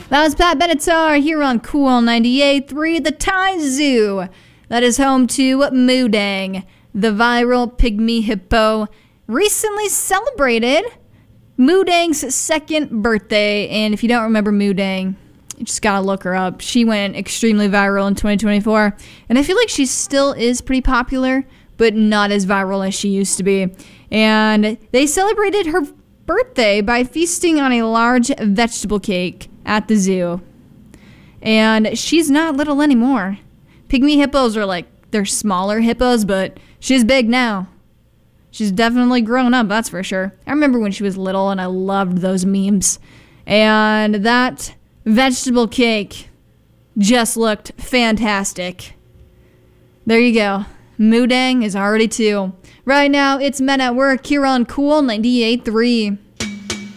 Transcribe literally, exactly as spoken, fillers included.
That was Pat Benatar here on Cool ninety-eight point three, the Thai Zoo. That is home to Moodang, the viral pygmy hippo. Recently celebrated Moodang's second birthday. And if you don't remember Moodang, you just gotta look her up. She went extremely viral in twenty twenty-four. And I feel like she still is pretty popular, but not as viral as she used to be. And they celebrated her birthday by feasting on a large vegetable cake at the zoo. And she's not little anymore. Pygmy hippos are like, they're smaller hippos, but she's big now. She's definitely grown up, that's for sure. I remember when she was little and I loved those memes. And that vegetable cake just looked fantastic. There you go. Moodang is already two. Right now, it's Men at Work here on Cool ninety-eight point three.